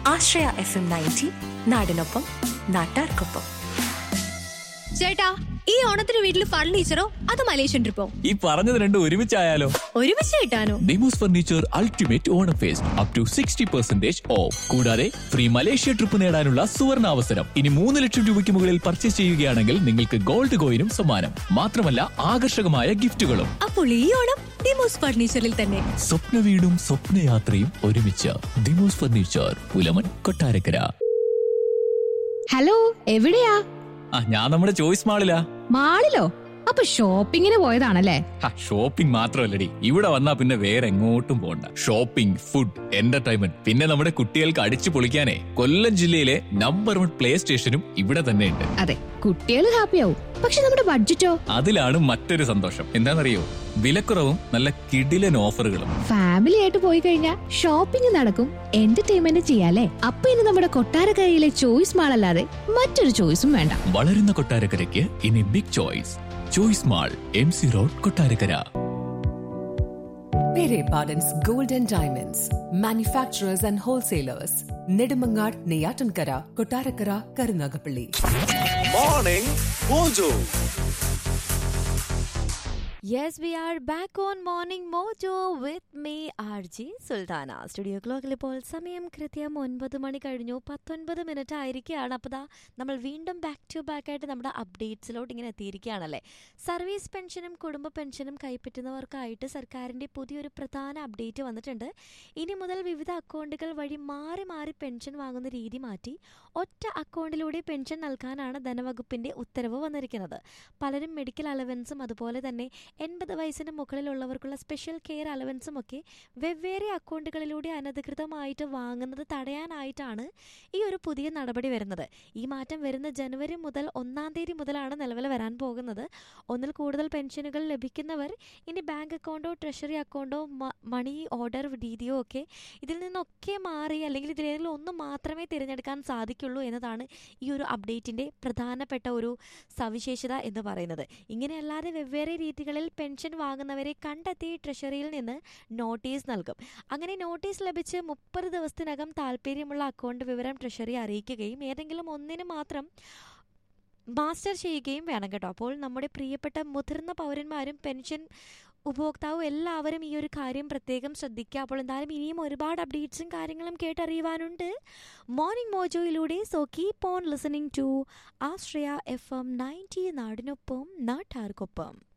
ആശ്രയ FM 90 നാടിനൊപ്പം നാട്ടാർക്കൊപ്പം. ചേട്ടാ, ഈ ഓണത്തിന് വീട്ടിൽ ഫർണിച്ചറോ അതോ മലേഷ്യൻ ട്രിപ്പോ? ഈ പറഞ്ഞത് രണ്ടും ഒരുമിച്ചായാലോ? ഒരുമിച്ച് കിട്ടാനോ? Demos furniture ultimate Onam first up to 60% of. കൂടാതെ ഫ്രീ മലേഷ്യ ട്രിപ്പ് നേടാനുള്ള സുവർണ അവസരം. ഇനി 3 ലക്ഷം രൂപയ്ക്ക് മുകളിൽ പർച്ചേസ് ചെയ്യുകയാണെങ്കിൽ നിങ്ങൾക്ക് ഗോൾഡ് കോയിനും സമ്മാനം. മാത്രമല്ല ആകർഷകമായ ഗിഫ്റ്റുകളും. അപ്പോൾ ഈ ഓണം ഡിമോസ് ഫർണിച്ചറിൽ തന്നെ. സ്വപ്ന വീടും സ്വപ്നയാത്രയും ഒരുമിച്ച്. ഡിമോസ് ഫർണിച്ചർ, പുലമൺ, കൊട്ടാരക്കര. ഹലോ, എവിടെയാ? ഞാൻ നമ്മുടെ ചോയ്സ് മാളിലാ. മാളിലോ? അപ്പൊ ഷോപ്പിങ്ങിന് പോയതാണല്ലേ? ഷോപ്പിംഗ് മാത്രമല്ലടി, ഇവിടെ വന്നാ പിന്നെ വേറെ എങ്ങോട്ടും പോണ്ട. ഷോപ്പിംഗ്, ഫുഡ്, എന്റർടൈൻമെന്റ്, പിന്നെ നമ്മുടെ കുട്ടികൾക്ക് അടിച്ചു പൊളിക്കാനേ കൊല്ലം ജില്ലയിലെ നമ്പർ 1 പ്ലേ സ്റ്റേഷനും ഇവിടെ തന്നെ ഉണ്ട്. അതെ, കുട്ടികൾ ഹാപ്പിയാവും. പക്ഷെ നമ്മുടെ ബഡ്ജറ്റോ? അതിലാണ് മറ്റൊരു സന്തോഷം. എന്താണെന്നറിയോ? വിലക്കുറവും നല്ല കിടിലൻ ഓഫറുകളും. ഫാമിലി ആയിട്ട് പോയി കഴിഞ്ഞാൽ ഷോപ്പിംഗ് നടക്കും, എന്റർടൈൻമെന്റ് ചെയ്യാലേ. അപ്പൊ ഇനി നമ്മുടെ കൊട്ടാരക്കരയിലെ ചോയ്സ് മാൾ അല്ലാതെ മറ്റൊരു ചോയ്സും വേണ്ട. വളരുന്ന കൊട്ടാരക്കരയ്ക്ക് ഇനി big choice. Choice mall, MC road, Kottarakkara. Pere Pardon's Gold and Diamonds, manufacturers and wholesalers. Nedumangad, Neyatankara, Kottarakara, Karunagapalli. Morning Mojo. Yes, we are back on Morning Mojo with me, RJ Sultana. Studio ക്ലോക്കിൽ ഇപ്പോൾ സമയം കൃത്യം 9 മണി കഴിഞ്ഞു 19 minute ആയിരിക്കുകയാണ്. അപ്പോൾ നമ്മൾ വീണ്ടും back to back ആയിട്ട് നമ്മുടെ അപ്ഡേറ്റ്സിലോട്ട് ഇങ്ങനെ എത്തിയിരിക്കുകയാണല്ലേ. സർവീസ് പെൻഷനും കുടുംബ പെൻഷനും കൈപ്പറ്റുന്നവർക്കായിട്ട് സർക്കാരിൻ്റെ പുതിയൊരു പ്രധാന അപ്ഡേറ്റ് വന്നിട്ടുണ്ട്. ഇനി മുതൽ വിവിധ അക്കൗണ്ടുകൾ വഴി മാറി മാറി പെൻഷൻ വാങ്ങുന്ന രീതി മാറ്റി ഒറ്റ അക്കൗണ്ടിലൂടെ പെൻഷൻ നൽകാനാണ് ധനവകുപ്പിൻ്റെ ഉത്തരവ് വന്നിരിക്കുന്നത്. പലരും മെഡിക്കൽ അലവൻസും അതുപോലെ തന്നെ 80 വയസ്സിന് മുകളിലുള്ളവർക്കുള്ള സ്പെഷ്യൽ കെയർ അലവൻസും ഒക്കെ വെവ്വേറെ അക്കൗണ്ടുകളിലൂടെ അനധികൃതമായിട്ട് വാങ്ങുന്നത് തടയാനായിട്ടാണ് ഈ ഒരു പുതിയ നടപടി വരുന്നത്. ഈ മാറ്റം വരുന്ന ജനുവരി മുതൽ 1-ാം തീയതി മുതലാണ് നിലവിൽ വരാൻ പോകുന്നത്. ഒന്നിൽ കൂടുതൽ പെൻഷനുകൾ ലഭിക്കുന്നവർ ഇനി ബാങ്ക് അക്കൗണ്ടോ ട്രഷറി അക്കൗണ്ടോ മണി ഓർഡർ രീതിയോ ഒക്കെ ഇതിൽ നിന്നൊക്കെ മാറി അല്ലെങ്കിൽ ഇതിലേതെങ്കിലും ഒന്ന് മാത്രമേ തിരഞ്ഞെടുക്കാൻ സാധിക്കുള്ളൂ എന്നതാണ് ഈ ഒരു അപ്ഡേറ്റിൻ്റെ പ്രധാനപ്പെട്ട ഒരു സവിശേഷത എന്ന് പറയുന്നത്. ഇങ്ങനെയല്ലാതെ വെവ്വേറെ രീതികളിൽ പെൻഷൻ വാങ്ങുന്നവരെ കണ്ടെത്തി ട്രഷറിയിൽ നിന്ന് നോട്ടീസ് നൽകും. അങ്ങനെ നോട്ടീസ് ലഭിച്ച് 30 ദിവസത്തിനകം താല്പര്യമുള്ള അക്കൗണ്ട് വിവരം ട്രഷറി അറിയിക്കുകയും ഏതെങ്കിലും ഒന്നിന് മാത്രം മാസ്റ്റർ ചെയ്യുകയും വേണം കേട്ടോ. അപ്പോൾ നമ്മുടെ പ്രിയപ്പെട്ട മുതിർന്ന പൗരന്മാരും പെൻഷൻ ഉപഭോക്താവും എല്ലാവരും ഈ ഒരു കാര്യം പ്രത്യേകം ശ്രദ്ധിക്കുക. അപ്പോൾ എന്തായാലും ഇനിയും ഒരുപാട് അപ്ഡേറ്റ്സും കാര്യങ്ങളും കേട്ടറിയുവാനുണ്ട് morning മോജോയിലൂടെ. So keep on listening to Ashraya FM 90 നാടിനൊപ്പം നാട്ടാർക്കൊപ്പം.